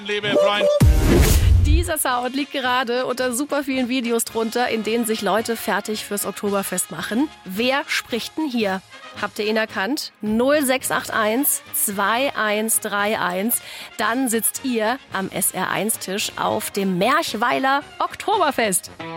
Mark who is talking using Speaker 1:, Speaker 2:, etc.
Speaker 1: Liebe Freunde.
Speaker 2: Dieser Sound liegt gerade unter super vielen Videos drunter, in denen sich Leute fertig fürs Oktoberfest machen. Wer spricht denn hier? Habt ihr ihn erkannt? 0681 2131. Dann sitzt ihr am SR1-Tisch auf dem Merchweiler Oktoberfest.